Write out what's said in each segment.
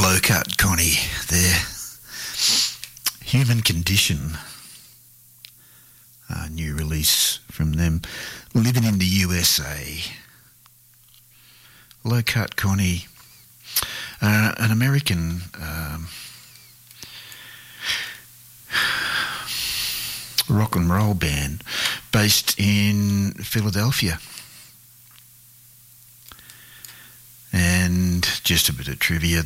Low Cut Connie there. Human Condition. A new release from them. Living in the USA. Low Cut Connie. An American rock and roll band based in Philadelphia. And just a bit of trivia,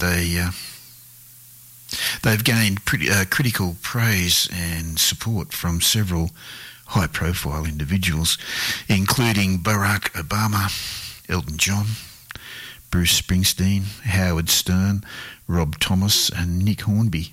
they've gained pretty critical praise and support from several high-profile individuals, including Barack Obama, Elton John, Bruce Springsteen, Howard Stern, Rob Thomas and Nick Hornby.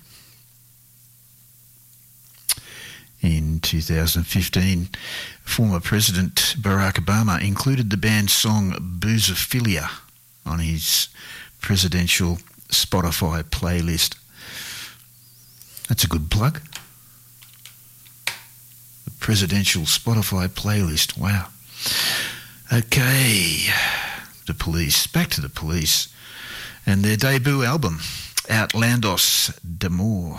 In 2015, former President Barack Obama included the band's song Boozophilia on his presidential Spotify playlist. That's a good plug. The presidential Spotify playlist, wow. Okay, the Police, back to the Police and their debut album, Outlandos d'Amour.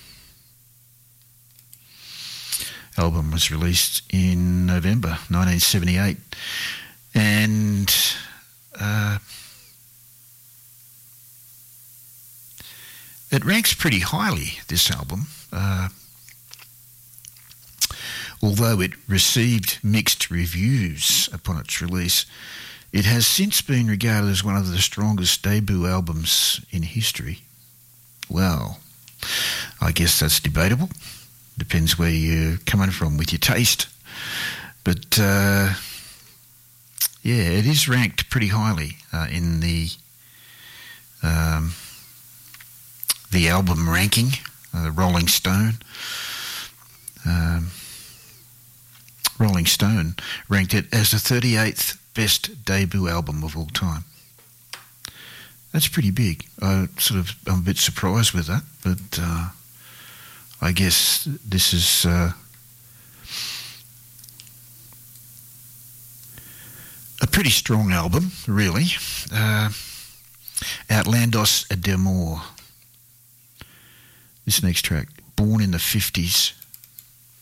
Album was released in November 1978 and it ranks pretty highly, this album. Although it received mixed reviews upon its release, it has since been regarded as one of the strongest debut albums in history. Well, I guess that's debatable. Depends where you're coming from with your taste. But, yeah, it is ranked pretty highly in the album ranking, Rolling Stone. Rolling Stone ranked it as the 38th best debut album of all time. That's pretty big. I'm a bit surprised with that, but I guess this is a pretty strong album, really. Outlandos d'Amour. This next track, Born in the 50s.